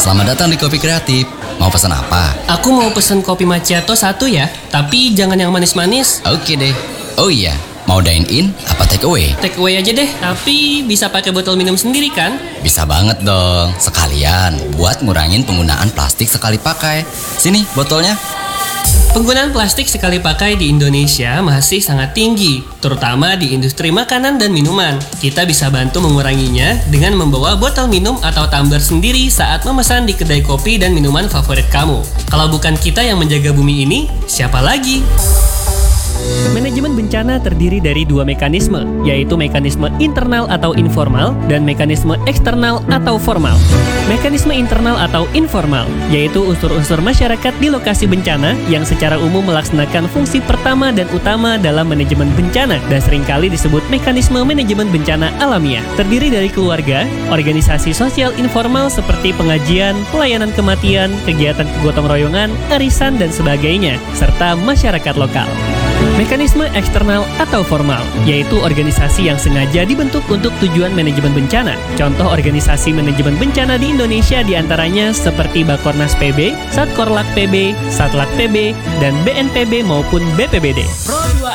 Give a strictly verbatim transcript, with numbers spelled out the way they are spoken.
Selamat datang di Kopi Kreatif. Mau pesan apa? Aku mau pesen kopi macchiato satu ya, tapi jangan yang manis-manis. Oke deh. Oh iya, mau dine in apa take away? Take away aja deh, tapi bisa pakai botol minum sendiri kan? Bisa banget dong. Sekalian buat ngurangin penggunaan plastik sekali pakai. Sini botolnya. Penggunaan plastik sekali pakai di Indonesia masih sangat tinggi, terutama di industri makanan dan minuman. Kita bisa bantu menguranginya dengan membawa botol minum atau tumbler sendiri saat memesan di kedai kopi dan minuman favorit kamu. Kalau bukan kita yang menjaga bumi ini, siapa lagi? Manajemen bencana terdiri dari dua mekanisme, yaitu mekanisme internal atau informal dan mekanisme eksternal atau formal. Mekanisme internal atau informal, yaitu unsur-unsur masyarakat di lokasi bencana yang secara umum melaksanakan fungsi pertama dan utama dalam manajemen bencana dan seringkali disebut mekanisme manajemen bencana alamiah. Terdiri dari keluarga, organisasi sosial informal seperti pengajian, pelayanan kematian, kegiatan kegotong royongan, arisan, dan sebagainya, serta masyarakat lokal. Mekanisme eksternal atau formal, yaitu organisasi yang sengaja dibentuk untuk tujuan manajemen bencana. Contoh organisasi manajemen bencana di Indonesia diantaranya seperti Bakornas P B, Satkorlak P B, Satlak P B, dan B N P B maupun B P B D.